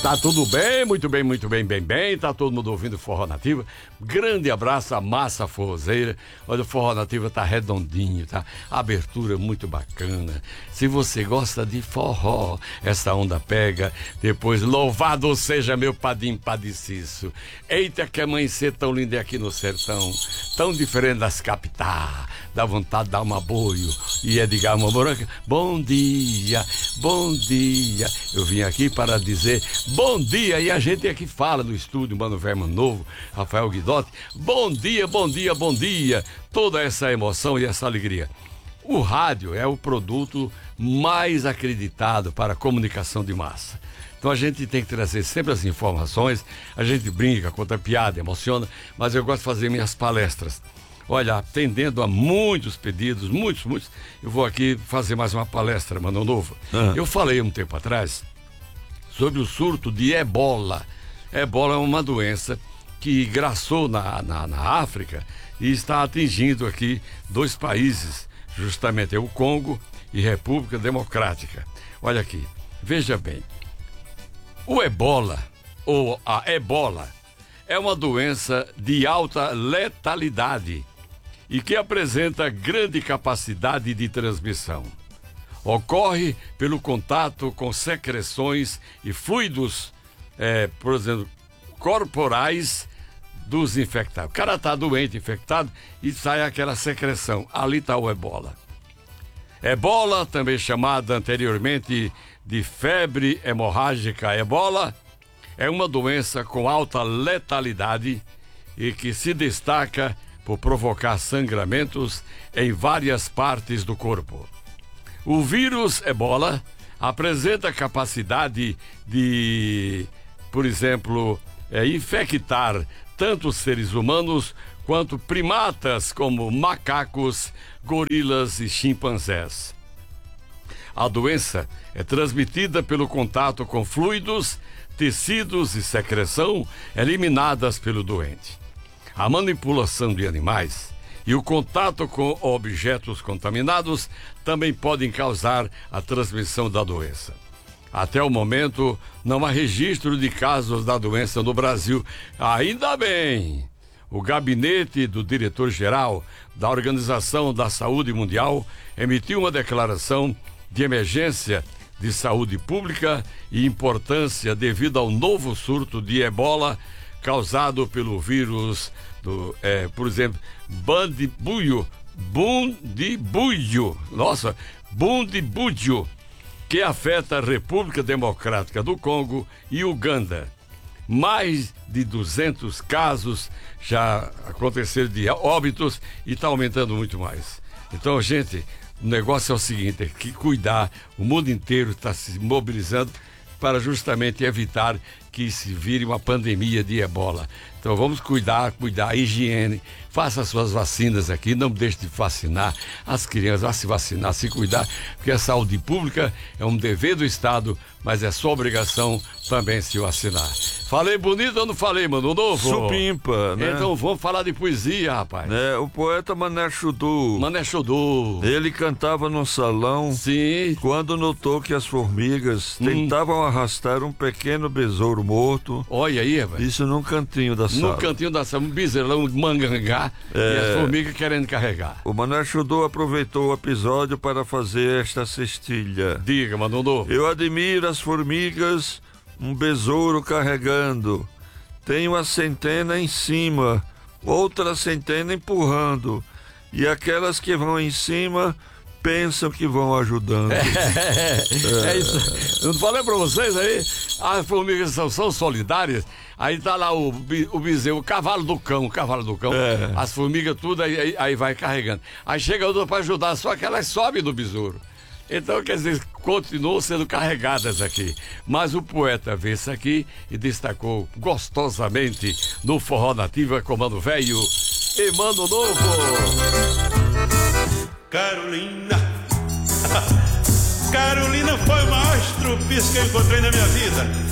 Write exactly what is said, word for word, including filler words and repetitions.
Tá tudo bem, muito bem, muito bem, bem, bem. Tá todo mundo ouvindo Forró Nativa. Grande abraço à massa forrozeira. Olha, o Forró Nativa tá redondinho, tá? Abertura muito bacana. Se você gosta de forró, essa onda pega. Depois, louvado seja meu padim padiciço. Eita, que amanhecer tão lindo é aqui no sertão. Tão diferente das capitais. Dá vontade de dar um aboio. E Edgar Momoranca, bom dia, bom dia. Eu vim aqui para dizer bom dia. E a gente aqui fala no estúdio, Mano Verma Novo, Rafael Guidotti. Bom dia, bom dia, bom dia. Toda essa emoção e essa alegria. O rádio é o produto mais acreditado para a comunicação de massa. Então a gente tem que trazer sempre as informações. A gente brinca, conta piada, emociona. Mas eu gosto de fazer minhas palestras. Olha, atendendo a muitos pedidos, muitos, muitos, eu vou aqui fazer mais uma palestra, Mano Novo. Uhum. Eu falei um tempo atrás sobre o surto de ebola. Ebola é uma doença que graçou na, na, na África e está atingindo aqui dois países, justamente o Congo e República Democrática. Olha aqui, veja bem, o ebola, ou a ebola, é uma doença de alta letalidade e que apresenta grande capacidade de transmissão. Ocorre pelo contato com secreções e fluidos, é, por exemplo, corporais dos infectados. O cara está doente, infectado, e sai aquela secreção. Ali está o ebola. Ebola, também chamada anteriormente de febre hemorrágica ebola, é uma doença com alta letalidade e que se destaca por provocar sangramentos em várias partes do corpo. O vírus ebola apresenta capacidade de, por exemplo, é, infectar tanto os seres humanos quanto primatas como macacos, gorilas e chimpanzés. A doença é transmitida pelo contato com fluidos, tecidos e secreção eliminadas pelo doente. A manipulação de animais e o contato com objetos contaminados também podem causar a transmissão da doença. Até o momento, não há registro de casos da doença no Brasil. Ainda bem! O gabinete do diretor-geral da Organização da Saúde Mundial emitiu uma declaração de emergência de saúde pública e importância devido ao novo surto de ebola causado pelo vírus do, é, por exemplo, Bundibugyo, Bundibugyo, nossa, Bundibugyo, que afeta a República Democrática do Congo e Uganda. Mais de duzentos casos já aconteceram de óbitos e está aumentando muito mais. Então, gente, o negócio é o seguinte, é que cuidar, o mundo inteiro está se mobilizando para justamente evitar que se vire uma pandemia de ebola. Então vamos cuidar, cuidar, higiene, faça suas vacinas aqui, não deixe de vacinar as crianças, vá se vacinar, se cuidar, porque a saúde pública é um dever do Estado, mas é sua obrigação também se vacinar. Falei bonito ou não falei, Mano Novo? Supimpa, né? Então vamos falar de poesia, rapaz. É, o poeta Mané Chudu. Mané Chudu. Ele cantava no salão. Sim. Quando notou que as formigas hum. tentavam arrastar um pequeno besouro morto. Olha aí, rapaz. Isso num cantinho da sala. No cantinho da sala, um bezerrão de mangangá é... e as formigas querendo carregar. O Mané Chudu aproveitou o episódio para fazer esta cestilha. Diga, Mano Novo. Eu admiro as formigas, um besouro carregando. Tem uma centena em cima, outra centena empurrando. E aquelas que vão em cima pensam que vão ajudando. É, é, é isso. Eu não falei pra vocês aí? As formigas são, são solidárias. Aí tá lá o, o bezerro, o cavalo do cão, o cavalo do cão. É. As formigas tudo, aí, aí, aí vai carregando. Aí chega outra pra ajudar, só que elas sobem do besouro. Então, quer dizer, continuam sendo carregadas aqui. Mas o poeta vê isso aqui e destacou gostosamente no Forró Nativa com Mano Velho e Mano Novo. Carolina, Carolina foi o maior estrupício que eu encontrei na minha vida.